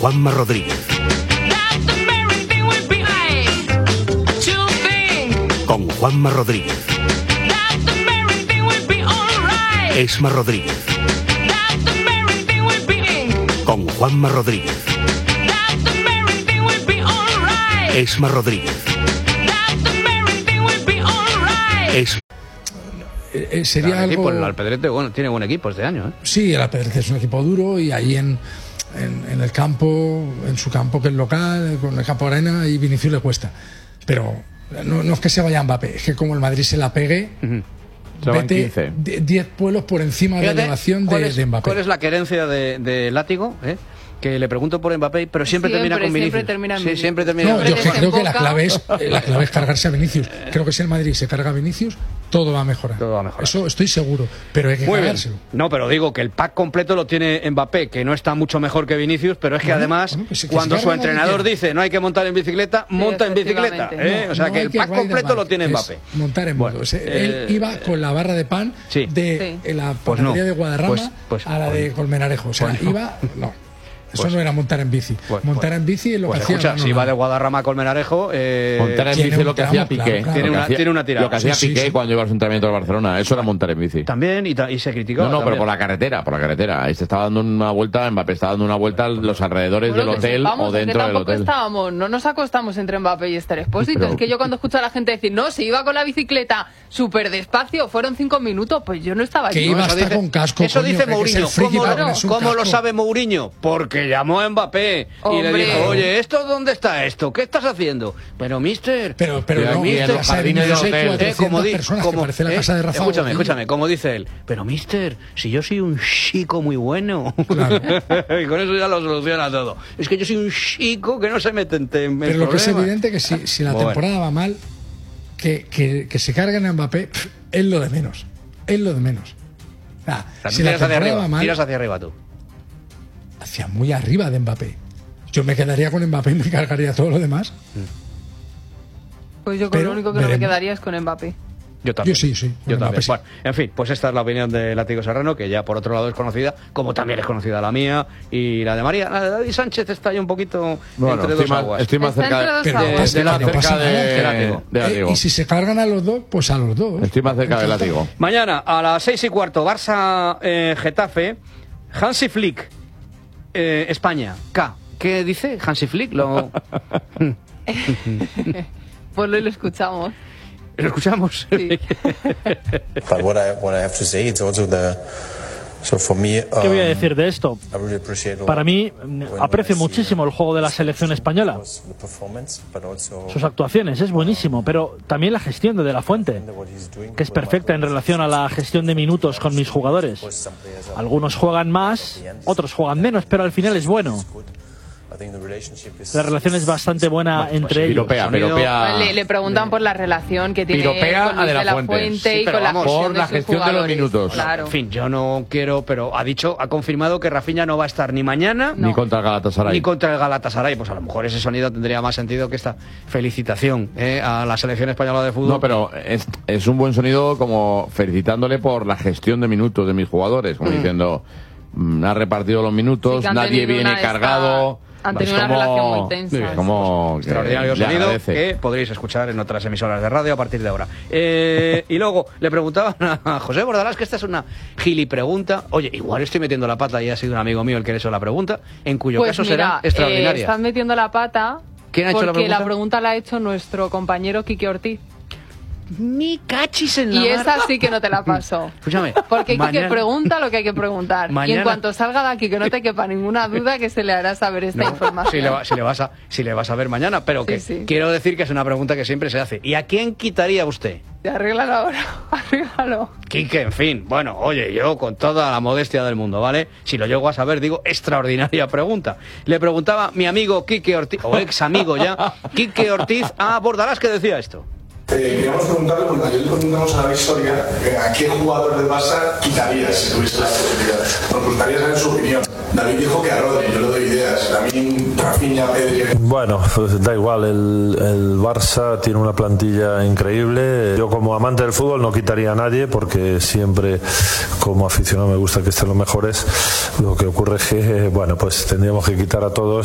Juanma Rodríguez. Con Juanma Rodríguez. Esma Rodríguez. Con Juanma Rodríguez. Esma Rodríguez. Sería el equipo, algo... el Alpedrete, bueno, tiene buen equipo este año, ¿eh? Sí, el Alpedrete es un equipo duro y ahí en el campo, en su campo que es local, con el campo arena, y Vinicius le cuesta. Pero no es que se vaya Mbappé, es que como el Madrid se la pegue, vete 10 pueblos por encima de la elevación de Mbappé. ¿Cuál es la querencia de Látigo? Que le pregunto por Mbappé, pero siempre termina con Vinicius. Siempre termina No, yo creo que la clave es cargarse a Vinicius. Creo que si el Madrid se carga a Vinicius, todo va a mejorar. Eso estoy seguro, pero hay que cargárselo. No, pero digo que el pack completo lo tiene Mbappé, que no está mucho mejor que Vinicius, pero es que además, cuando su entrenador dice no hay que montar en bicicleta, monta en bicicleta. O sea, que el pack completo lo tiene Mbappé. Montar en moto. Él iba con la barra de pan de la panadería de Guadarrama a la de Colmenarejo. O sea, iba... No. Eso no era montar en bici. Montar en bici es lo que hacía. Escucha, si va de Guadarrama a Colmenarejo... montar en bici es lo que hacía Piqué. Tiene una tirada. Lo que hacía Piqué cuando iba a su entrenamiento al Barcelona. Eso era montar en bici. También, y se criticó. No, pero por la carretera. Ahí se estaba dando una vuelta, Mbappé estaba dando una vuelta a los alrededores del hotel o dentro del hotel. No nos acostamos entre Mbappé y Esther Expósito. Es que yo cuando escucho a la gente decir, no, se iba con la bicicleta súper despacio, fueron 5 minutos, pues yo no estaba allí. Que iba hasta con casco. Eso dice Mourinho. ¿Cómo lo sabe Mourinho? Porque llamó a Mbappé y le dijo, oye, ¿esto dónde está esto? ¿Qué estás haciendo? Pero mister, pero no, mister, los jardines del hotel, como parece la casa de Rafa. Escúchame, como dice él, pero mister, si yo soy un chico muy bueno, claro. Y con eso ya lo soluciona todo. Es que yo soy un chico que no se mete en pero problemas. Lo que es evidente que si la temporada va mal, que se carguen a Mbappé es lo de menos. Es lo de menos. Si la temporada va mal, tiras hacia arriba tú. Hacia muy arriba de Mbappé. Yo me quedaría con Mbappé y me cargaría todo lo demás. Pues yo con lo único que no me quedaría es con Mbappé. Yo también. Yo también. Sí. Bueno, en fin, pues esta es la opinión de Látigo Serrano, que ya por otro lado es conocida, como también es conocida la mía y la de María. La de David Sánchez está ahí un poquito entre dos aguas. Estoy más cerca de Látigo. Y si se cargan a los dos, pues a los dos. Estoy más cerca de Látigo. Mañana a las 6:15, Barça Getafe, Hansi Flick, España, K. ¿Qué dice Hansi Flick? Pues lo escuchamos. ¿Lo escuchamos? Sí. ¿Qué voy a decir de esto? Para mí, aprecio muchísimo el juego de la selección española. Sus actuaciones es buenísimo, pero también la gestión de De La Fuente, que es perfecta en relación a la gestión de minutos con mis jugadores. Algunos juegan más, otros juegan menos, pero al final es bueno. La relación es bastante buena entre ellos. Piropea. Le preguntan por la relación que tiene con De La Fuente sí, y con la gestión de los minutos. Claro. En fin, yo no quiero, pero ha confirmado que Rafinha no va a estar ni mañana ni contra el Galatasaray. Pues a lo mejor ese sonido tendría más sentido que esta felicitación a la selección española de fútbol. No, pero es un buen sonido como felicitándole por la gestión de minutos de mis jugadores, como diciendo, ha repartido los minutos, nadie viene cargado. Han tenido una relación muy intensa. Como extraordinario sonido que podréis escuchar en otras emisoras de radio a partir de ahora. Y luego le preguntaban a José Bordalás, que esta es una gilipregunta. Oye, igual estoy metiendo la pata y ha sido un amigo mío el que le hizo la pregunta, en cuyo caso será extraordinaria. Están metiendo la pata. ¿Quién ha hecho la pregunta? Porque la pregunta la ha hecho nuestro compañero Quique Ortiz. Ni cachis en la Y esa sí que no te la paso. Escúchame. Porque hay que pregunta lo que hay que preguntar. Mañana... Y en cuanto salga de aquí, que no te quepa ninguna duda, que se le hará saber esta información. Si le vas a ver mañana, pero quiero decir que es una pregunta que siempre se hace. ¿Y a quién quitaría usted? Arréglalo ahora, arréglalo. Quique, en fin, bueno, oye, yo con toda la modestia del mundo, ¿vale? Si lo llego a saber, digo, extraordinaria pregunta. Le preguntaba mi amigo Quique Ortiz, o ex amigo ya, Quique Ortiz, a Bordalás, que decía esto. Queríamos preguntarle, porque ayer preguntamos a la historia, ¿a qué jugador del Barça quitarías si tuviese la posibilidad? Nos gustaría saber su opinión. David dijo que a Rodri, yo le doy ideas. A mí, Rafinha, Pedri... Bueno, pues da igual, el Barça tiene una plantilla increíble. Yo como amante del fútbol no quitaría a nadie, porque siempre como aficionado me gusta que estén los mejores. Lo que ocurre es que, bueno, pues tendríamos que quitar a todos.